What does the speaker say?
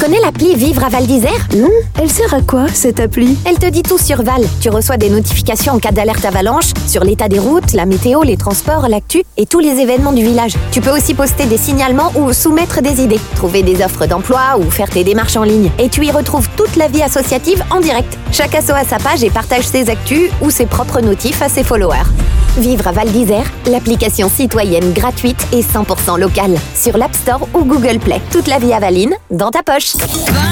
connais l'appli Vivre à Val d'Isère? Non, elle sert à quoi cette appli? Elle te dit tout sur Val. Tu reçois des notifications en cas d'alerte avalanche sur l'état des routes, la météo, les transports, l'actu et tous les événements du village. Tu peux aussi poster des signalements ou soumettre des idées, trouver des offres d'emploi ou faire tes démarches en ligne. Et tu y retrouves toute la vie associative en direct. Chaque asso a sa page et partage ses actus ou ses propres notifs à ses followers. Vivre à Val d'Isère, l'application citoyenne gratuite et 100% locale. Sur l'App Store ou Google Play. Toute la vie avaline dans ta poche.